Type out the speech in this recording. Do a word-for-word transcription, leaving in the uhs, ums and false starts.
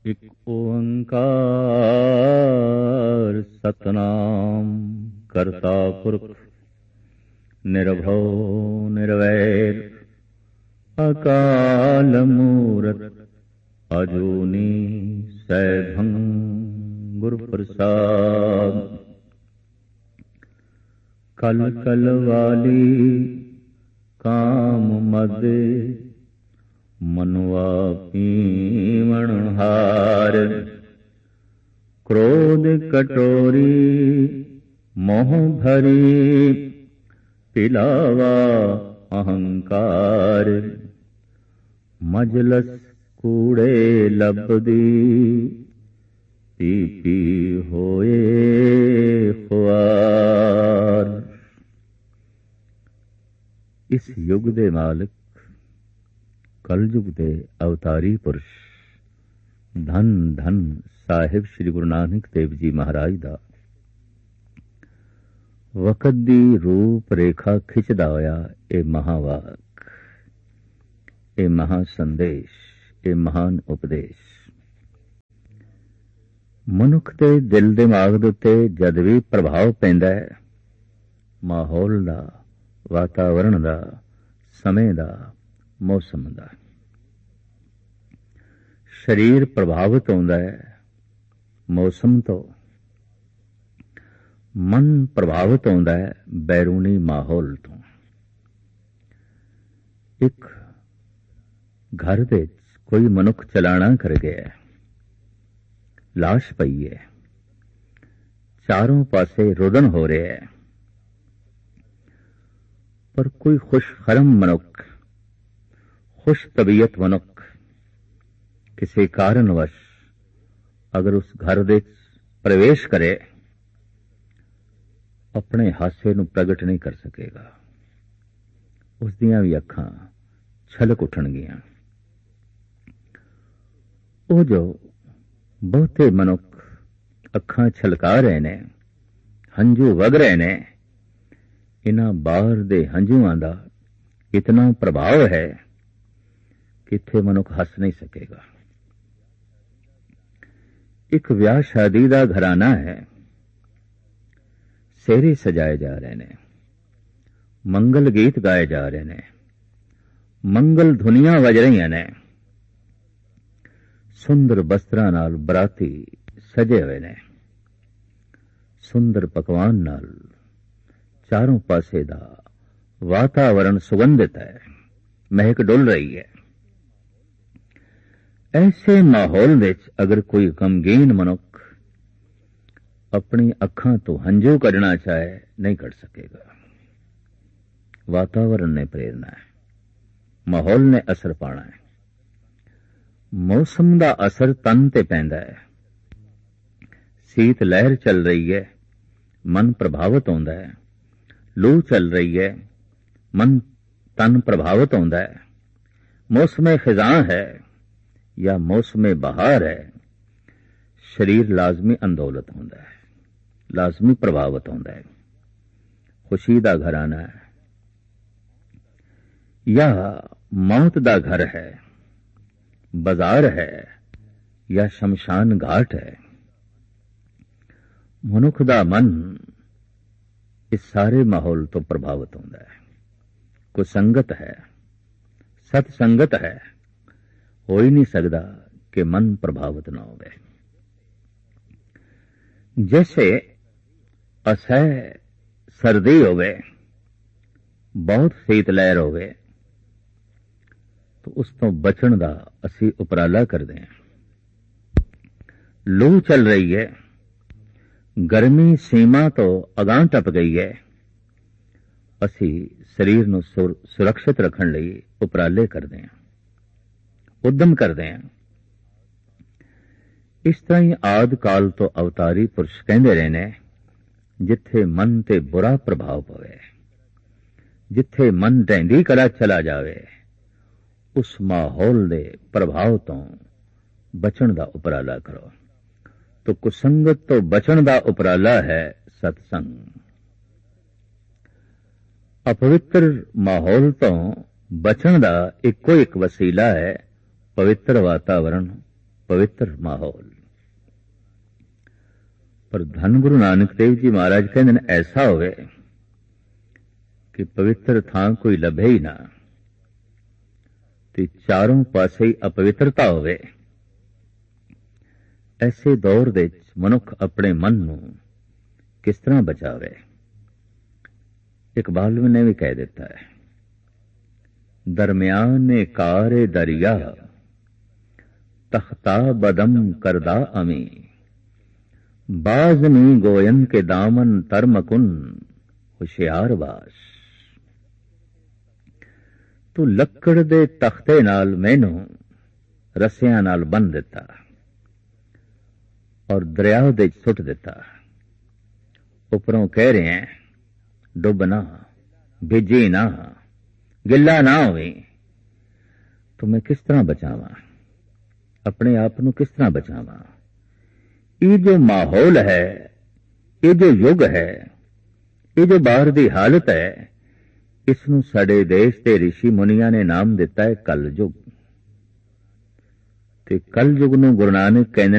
ਇਕ ਓੰਕਾਰ ਸਤਨਾਮ ਕਰਤਾ ਪੁਰਖ ਨਿਰਭਉ ਨਿਰਵੈਰ ਅਕਾਲ ਮੂਰਤ ਅਜੂਨੀ ਸੈਭੰ ਗੁਰ ਪ੍ਰਸਾਦ। ਕਲ ਕਲ ਵਾਲੀ ਕਾਮ ਮਦ ਮਨੁਆ ਪੀਵਣ ਹਾਰ। ਕ੍ਰੋਧ ਕਟੋਰੀ ਮੋਹ ਭਰੀ ਪਿਲਾਵਾ ਅਹੰਕਾਰ। ਮਜਲਸ ਕੂੜੇ ਲਬਦੀ ਪੀ ਪੀ ਹੋਏ ਖੁਆਰ। ਇਸ ਯੁੱਗ ਦੇ ਮਾਲਕ ਕਲਯੁਗ ਦੇ ਅਵਤਾਰੀ ਪੁਰਸ਼ ਧੰਨ ਧੰਨ ਸਾਹਿਬ ਸ੍ਰੀ ਗੁਰੂ ਨਾਨਕ ਦੇਵ ਜੀ ਮਹਾਰਾਜ ਦਾ ਵਕਤ ਦੀ ਰੂਪ ਰੇਖਾ ਖਿੱਚਦਾ ਹੋਇਆ ਇਹ ਮਹਾਵਾਕ, ਇਹ ਮਹਾ ਸੰਦੇਸ਼, ਇਹ ਮਹਾਨ ਉਪਦੇਸ਼ ਮਨੁੱਖ ਦੇ ਦਿਲ ਦਿਮਾਗ ਦੇ ਉੱਤੇ ਜਦ ਵੀ ਪ੍ਰਭਾਵ ਪੈਂਦਾ ਹੈ, ਮਾਹੌਲ ਦਾ, ਵਾਤਾਵਰਣ ਦਾ, ਸਮੇਂ ਦਾ, ਮੌਸਮ ਦਾ। ਸਰੀਰ ਪ੍ਰਭਾਵਿਤ ਹੁੰਦਾ ਹੈ ਮੌਸਮ ਤੋਂ, ਮਨ ਪ੍ਰਭਾਵਿਤ ਹੁੰਦਾ ਹੈ ਬੈਰੂਨੀ ਮਾਹੌਲ ਤੋਂ। ਇੱਕ ਘਰ ਵਿੱਚ ਕੋਈ ਮਨੁੱਖ ਚਲਾਣਾ ਕਰ ਗਿਆ, ਲਾਸ਼ ਪਈ ਹੈ, ਚਾਰੋਂ ਪਾਸੇ ਰੁਦਨ ਹੋ ਰਿਹਾ ਹੈ, ਪਰ ਕੋਈ ਖੁਸ਼ਖਰਮ ਮਨੁੱਖ, ਖੁਸ਼ ਤਬੀਅਤ ਮਨੁੱਖ ਕਿਸੇ ਕਾਰਨਵਸ਼ ਅਗਰ ਉਸ ਘਰ ਦੇ ਪ੍ਰਵੇਸ਼ ਕਰੇ, ਆਪਣੇ ਹਾਸੇ ਨੂੰ ਪ੍ਰਗਟ ਨਹੀਂ ਕਰ ਸਕੇਗਾ। ਉਸ ਦੀਆਂ ਵੀ ਅੱਖਾਂ ਛਲਕ ਉੱਠਣਗੀਆਂ। ਉਹ ਜੋ ਬਹੁਤੇ ਮਨੁੱਖ ਅੱਖਾਂ ਛਲਕਾ ਰਹੇ ਨੇ, ਹੰਝੂ ਵਗ ਰਹੇ ਨੇ, ਇਹਨਾਂ ਬਾਹਰ ਦੇ ਹੰਝੂਆਂ ਦਾ ਇਤਨਾ ਪ੍ਰਭਾਵ ਹੈ ਕਿ ਇੱਥੇ ਮਨੁੱਖ ਹੱਸ ਨਹੀਂ ਸਕੇਗਾ। ਇੱਕ ਵਿਆਹ ਸ਼ਾਦੀ ਦਾ ਘਰਾਨਾ ਹੈ, ਸਿਹਰੇ ਸਜਾਏ ਜਾ ਰਹੇ ਨੇ, ਮੰਗਲ ਗੀਤ ਗਾਏ ਜਾ ਰਹੇ ਨੇ, ਮੰਗਲ ਧੁਨੀਆਂ ਵੱਜ ਰਹੀਆਂ ਨੇ, ਸੁੰਦਰ ਬਸਤਰਾਂ ਨਾਲ ਬਰਾਤੀ ਸਜੇ ਹੋਏ ਨੇ, ਸੁੰਦਰ ਪਕਵਾਨ ਨਾਲ ਚਾਰੋਂ ਪਾਸੇ ਦਾ ਵਾਤਾਵਰਣ ਸੁਗੰਧਿਤ ਹੈ, ਮਹਿਕ ਡੁੱਲ ਰਹੀ ਹੈ। ਐਸੇ ਮਾਹੌਲ ਵਿੱਚ ਅਗਰ ਕੋਈ ਗਮਗੀਨ ਮਨੁੱਖ ਆਪਣੀ ਅੱਖਾਂ ਤੋਂ ਹੰਝੂ ਕੱਢਣਾ ਚਾਹੇ, ਨਹੀਂ ਕੱਢ ਸਕੇਗਾ। ਵਾਤਾਵਰਣ ਨੇ ਪ੍ਰੇਰਨਾ ਹੈ, ਮਾਹੌਲ ਨੇ ਅਸਰ ਪਾਣਾ ਹੈ। ਮੌਸਮ ਦਾ ਅਸਰ ਤਨ ਤੇ ਪੈਂਦਾ ਹੈ। ਸੀਤ ਲਹਿਰ ਚੱਲ ਰਹੀ ਹੈ, ਮਨ ਪ੍ਰਭਾਵਿਤ ਹੁੰਦਾ ਹੈ। ਲੂ ਚੱਲ ਰਹੀ ਹੈ, ਮਨ ਤਨ ਪ੍ਰਭਾਵਿਤ ਹੁੰਦਾ ਹੈ। ਮੌਸਮੇ ਖਿਜ਼ਾਂ ਹੈ ਜਾਂ ਮੌਸਮੇ ਬਹਾਰ ਹੈ, ਸਰੀਰ ਲਾਜ਼ਮੀ ਅੰਦੋਲਤ ਹੁੰਦਾ ਹੈ, ਲਾਜ਼ਮੀ ਪ੍ਰਭਾਵਿਤ ਹੁੰਦਾ ਹੈ। ਖੁਸ਼ੀ ਦਾ ਘਰਾਨਾ ਹੈ ਜਾਂ ਮੌਤ ਦਾ ਘਰ ਹੈ, ਬਾਜ਼ਾਰ ਹੈ ਜਾਂ ਸ਼ਮਸ਼ਾਨ ਘਾਟ ਹੈ। ਮਨੁੱਖ ਦਾ ਮਨ ਇਸ ਸਾਰੇ ਮਾਹੌਲ ਤੋਂ ਪ੍ਰਭਾਵਿਤ ਹੁੰਦਾ ਹੈ। ਕੋਈ ਸੰਗਤ ਹੈ, ਸਤ ਸੰਗਤ ਹੈ, ਹੋ ਹੀ ਨਹੀਂ ਸਕਦਾ ਕਿ ਮਨ ਪ੍ਰਭਾਵਿਤ ਨਾ ਹੋਵੇ। ਜੈਸੇ ਅਸਹਿ ਸਰਦੀ ਹੋਵੇ, ਬਹੁਤ ਸੀਤ ਲਹਿਰ ਹੋਵੇ, ਤਾਂ ਉਸ ਤੋਂ ਬਚਣ ਦਾ ਅਸੀਂ ਉਪਰਾਲਾ ਕਰਦੇ ਹਾਂ। ਲੂ ਚੱਲ ਰਹੀ ਹੈ, ਗਰਮੀ ਸੀਮਾ ਤੋਂ ਅਗਾਂਹ ਟੱਪ ਗਈ ਹੈ, ਅਸੀਂ ਸਰੀਰ ਨੂੰ ਸੁਰੱਖਿਅਤ ਰੱਖਣ ਲਈ ਉਪਰਾਲੇ ਕਰਦੇ ਹਾਂ, ਉਦਮ ਕਰਦੇ ਹਾਂ। ਇਸ ਤਰ੍ਹਾਂ ਹੀ ਆਦ ਕਾਲ ਤੋਂ ਅਵਤਾਰੀ ਪੁਰਸ਼ ਕਹਿੰਦੇ ਰਹੇ ਨੇ, ਜਿੱਥੇ ਮਨ ਤੇ ਬੁਰਾ ਪ੍ਰਭਾਵ ਪਵੇ, ਜਿੱਥੇ ਮਨ ਢਹਿੰਦੀ ਕਲਾ ਚਲਾ ਜਾਵੇ, ਉਸ ਮਾਹੌਲ ਦੇ ਪ੍ਰਭਾਵ ਤੋਂ ਬਚਣ ਦਾ ਉਪਰਾਲਾ ਕਰੋ। ਤੋ ਕੁਸੰਗਤ ਤੋਂ ਬਚਣ ਦਾ ਉਪਰਾਲਾ ਹੈ ਸਤਸੰਗ। ਅਪਵਿੱਤਰ ਮਾਹੌਲ ਤੋਂ ਬਚਣ ਦਾ ਇੱਕੋ ਇੱਕ ਵਸੀਲਾ ਹੈ ਪਵਿੱਤਰ ਵਾਤਾਵਰਣ, ਪਵਿੱਤਰ ਮਾਹੌਲ। ਪਰ ਧੰਨ ਗੁਰੂ ਨਾਨਕ ਦੇਵ ਜੀ ਮਹਾਰਾਜ ਕਹਿੰਦੇ ਨੇ ਐਸਾ ਹੋਵੇ ਕਿ ਪਵਿੱਤਰ ਥਾਂ ਕੋਈ ਲੱਭੇ ਹੀ ਨਾ, ਤੇ ਚਾਰੋਂ ਪਾਸੇ ਅਪਵਿੱਤਰਤਾ ਹੋਵੇ। ਐਸੇ ਦੌਰ ਦੇ ਵਿੱਚ ਮਨੁੱਖ ਆਪਣੇ ਮਨ ਨੂੰ ਕਿਸ ਤਰ੍ਹਾਂ ਬਚਾਵੇ? ਇਕਬਾਲ ਨੇ ਵੀ ਕਹਿ ਦਿੱਤਾ ਹੈ, ਦਰਮਿਆਨੇ ਕਾਰੇ ਦਰਿਆ ਤਖਤਾ ਬਦਮ ਕਰਦਾ ਅਮੀ, ਬਾਜ਼ਨੀ ਗੋਇਨ ਕੇ ਦਾਮਨ ਤਰਮਕੁਨ ਹੁਸ਼ਿਆਰ ਬਾਸ। ਤੂੰ ਲੱਕੜ ਦੇ ਤਖਤੇ ਨਾਲ ਮੈਨੂੰ ਰੱਸਿਆਂ ਨਾਲ ਬੰਨ ਦਿੱਤਾ ਔਰ ਦਰਿਆ ਦੇ ਸੁੱਟ ਦਿੱਤਾ। ਉੱਪਰੋਂ ਕਹਿ ਰਹੇ ਹੈ ਡੁੱਬ ਨਾ, ਭਿੱਜੀ ਨਾ, ਗਿੱਲਾ ਨਾ ਹੋਵੇ। ਤੂੰ ਮੈਂ ਕਿਸ ਤਰ੍ਹਾਂ ਬਚਾਵਾਂ? ਆਪਣੇ ਆਪ ਨੂੰ ਕਿਸ ਤਰ੍ਹਾਂ ਬਚਾਵਾਂ? ਇਹ ਜੋ ਮਾਹੌਲ ਹੈ, ਇਹ ਜੋ ਯੁੱਗ ਹੈ, ਇਹ ਜੋ ਬਾਹਰ ਦੀ ਹਾਲਤ ਹੈ, ਇਸ ਨੂੰ ਸਾਡੇ ਦੇਸ਼ ਦੇ ਰਿਸ਼ੀ ਮੁਨੀਆਂ ਨੇ ਨਾਮ ਦਿੱਤਾ ਹੈ ਕਲ ਯੁੱਗ। ਤੇ ਕਲ ਯੁੱਗ ਨੂੰ ਗੁਰੂ ਨਾਨਕ ਕਹਿੰਦੇ